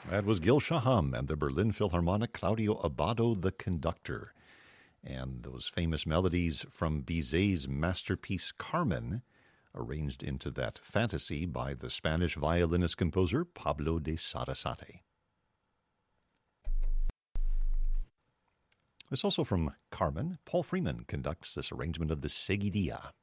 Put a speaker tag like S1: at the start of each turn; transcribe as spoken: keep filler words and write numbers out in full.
S1: That was Gil Shaham and the Berlin Philharmonic, Claudio Abbado, the conductor. And those famous melodies from Bizet's masterpiece Carmen, arranged into that fantasy by the Spanish violinist-composer Pablo de Sarasate. It's also from Carmen. Paul Freeman conducts this arrangement of the Seguidilla.